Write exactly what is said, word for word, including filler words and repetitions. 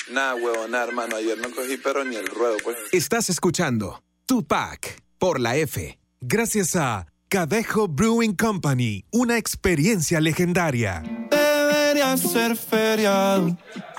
Nah, huevón, nah, hermano. Ayer no cogí pero ni el ruedo, pues. Estás escuchando Tupac por la F. Gracias a Cadejo Brewing Company, una experiencia legendaria. Debería ser feriado